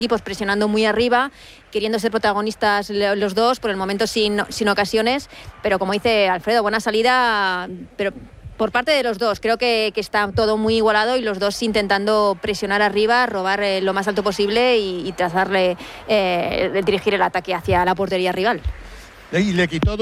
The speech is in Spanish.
equipos presionando muy arriba, queriendo ser protagonistas los dos, por el momento sin ocasiones, pero como dice Alfredo, buena salida, pero por parte de los dos. Creo que está todo muy igualado y los dos intentando presionar arriba, robar lo más alto posible y trazarle, dirigir el ataque hacia la portería rival. Y le quitó